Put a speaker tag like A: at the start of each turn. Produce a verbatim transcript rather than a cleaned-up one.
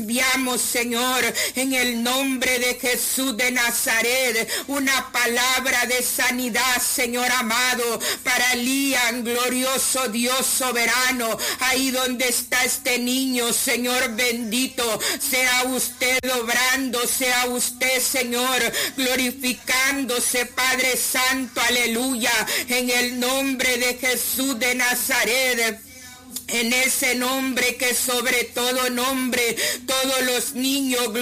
A: Enviamos, Señor, en el nombre de Jesús de Nazaret, una palabra de sanidad, Señor amado, para Lian, glorioso Dios soberano, ahí donde está este niño, Señor bendito, sea usted obrando, sea usted, Señor, glorificándose, Padre Santo, aleluya, en el nombre de Jesús de Nazaret. En ese nombre que sobre todo nombre, todos los niños